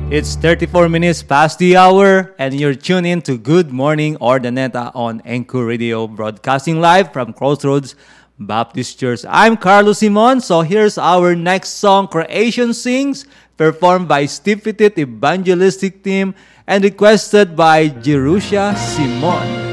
It's 34 minutes past the hour, and you're tuned in to Good Morning Ordaneta on Anchor Radio, broadcasting live from Crossroads Baptist Church. I'm Carlos Simon, so here's our next song, Creation Sings, performed by Steve Petit Evangelistic Team and requested by Jerusha Simon.